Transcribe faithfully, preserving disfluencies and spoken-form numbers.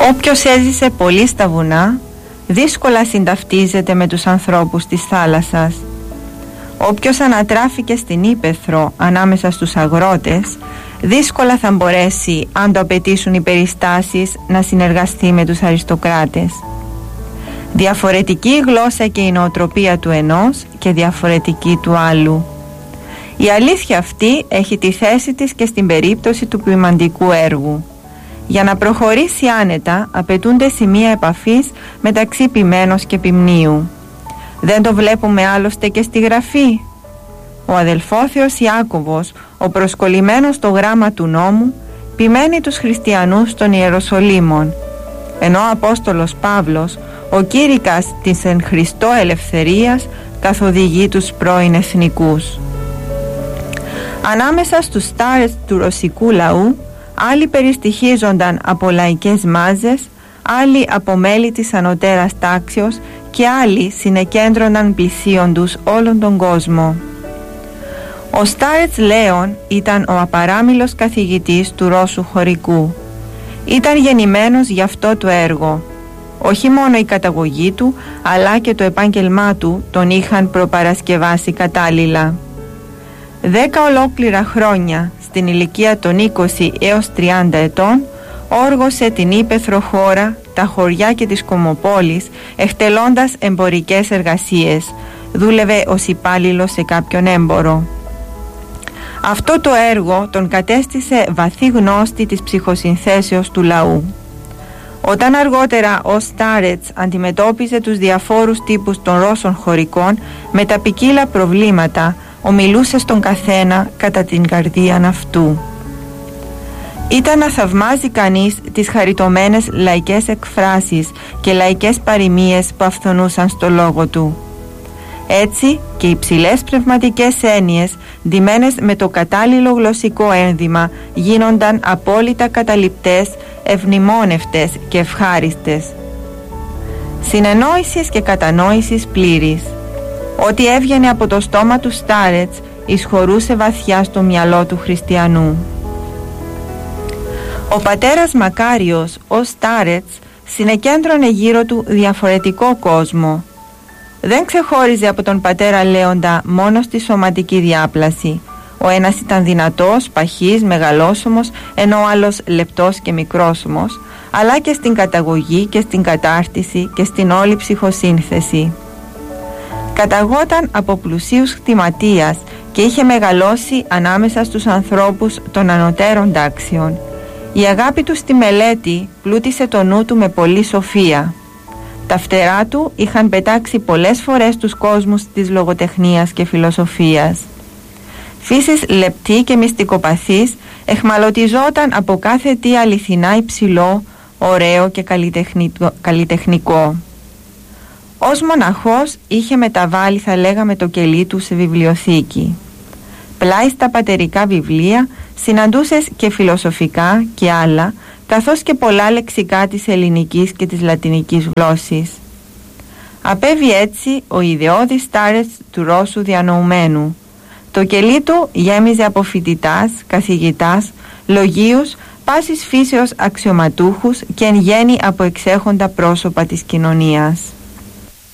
Όποιος έζησε πολύ στα βουνά, δύσκολα συνταυτίζεται με τους ανθρώπους της θάλασσας. Όποιος ανατράφηκε στην ύπαιθρο ανάμεσα στους αγρότες, δύσκολα θα μπορέσει, αν το απαιτήσουν οι περιστάσεις, να συνεργαστεί με τους αριστοκράτες. Διαφορετική γλώσσα και η νοοτροπία του ενός και διαφορετική του άλλου. Η αλήθεια αυτή έχει τη θέση της και στην περίπτωση του ποιμαντικού έργου. Για να προχωρήσει άνετα απαιτούνται σημεία επαφής μεταξύ ποιμένος και ποιμνίου. Δεν το βλέπουμε άλλωστε και στη Γραφή. Ο αδελφόθεος Ιάκωβος, ο προσκολλημένος στο γράμμα του νόμου, ποιμένει τους χριστιανούς των Ιεροσολύμων, ενώ ο Απόστολος Παύλος, ο κήρυκας της εν Χριστώ ελευθερίας, καθοδηγεί τους πρώην εθνικούς. Ανάμεσα στους στάρες του ρωσικού λαού, άλλοι περιστοιχίζονταν από λαϊκές μάζες, άλλοι από μέλη της ανωτέρας τάξεως και άλλοι συνεκέντρωναν πλησίον τους όλον τον κόσμο. Ο Στάρετς Λέων ήταν ο απαράμιλος καθηγητής του Ρώσου χωρικού. Ήταν γεννημένος για αυτό το έργο. Όχι μόνο η καταγωγή του, αλλά και το επάγγελμά του τον είχαν προπαρασκευάσει κατάλληλα. Δέκα ολόκληρα χρόνια, στην ηλικία των είκοσι έως τριάντα ετών, όργωσε την ύπαιθρο χώρα, τα χωριά και τις κομμοπόλεις, εκτελώντας εμπορικές εργασίες. Δούλευε ως υπάλληλος σε κάποιον έμπορο. Αυτό το έργο τον κατέστησε βαθύ γνώστη της ψυχοσυνθέσεως του λαού. Όταν αργότερα ο Στάρετς αντιμετώπιζε τους διαφόρους τύπους των Ρώσων χωρικών με τα ποικίλα προβλήματα, ομιλούσε στον καθένα κατά την καρδίαν αυτού. Ήταν να θαυμάζει κανείς τις χαριτωμένες λαϊκές εκφράσεις και λαϊκές παροιμίες που αυθονούσαν στο λόγο του. Έτσι και οι ψηλές πνευματικές έννοιες, ντυμένες με το κατάλληλο γλωσσικό ένδυμα, γίνονταν απόλυτα καταληπτές, ευμνημόνευτες και ευχάριστες. Συνεννόησης και κατανόησης πλήρης. Ό,τι έβγαινε από το στόμα του Στάρετς εισχωρούσε βαθιά στο μυαλό του χριστιανού. Ο πατέρας Μακάριος, ο Στάρετς, συνεκέντρωνε γύρω του διαφορετικό κόσμο. Δεν ξεχώριζε από τον πατέρα Λέοντα μόνο στη σωματική διάπλαση. Ο ένας ήταν δυνατός, παχής, μεγαλόσωμος, ενώ ο άλλος λεπτός και μικρόσωμος, αλλά και στην καταγωγή και στην κατάρτιση και στην όλη ψυχοσύνθεση. Καταγόταν από πλουσίους κτηματίας και είχε μεγαλώσει ανάμεσα στους ανθρώπους των ανωτέρων τάξεων. Η αγάπη του στη μελέτη πλούτησε το νου του με πολλή σοφία. Τα φτερά του είχαν πετάξει πολλές φορές τους κόσμους της λογοτεχνίας και φιλοσοφίας. Φύσης λεπτή και μυστικοπαθής, εχμαλωτιζόταν από κάθε τι αληθινά υψηλό, ωραίο και καλλιτεχνικό. Ως μοναχός είχε μεταβάλει, θα λέγαμε, το κελί του σε βιβλιοθήκη. Πλάι στα πατερικά βιβλία συναντούσες και φιλοσοφικά και άλλα, καθώς και πολλά λεξικά της ελληνικής και της λατινικής γλώσσης. Απέβη έτσι ο ιδεώδης Στάρετς του Ρώσου διανοουμένου. Το κελί του γέμιζε από φοιτητάς, καθηγητάς, λογίους, πάσης φύσεως αξιωματούχους και εν γέννη από εξέχοντα πρόσωπα της κοινωνίας.